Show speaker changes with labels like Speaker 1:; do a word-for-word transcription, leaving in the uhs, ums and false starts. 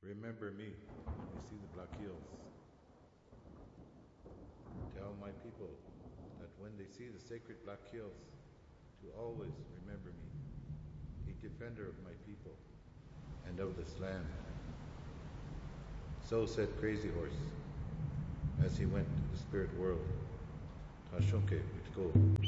Speaker 1: Remember me when you see the Black Hills. Tell my people that when they see the sacred Black Hills, to always remember me, a defender of my people and of this land. So said Crazy Horse as he went to the spirit world. Tashunke, Mitko.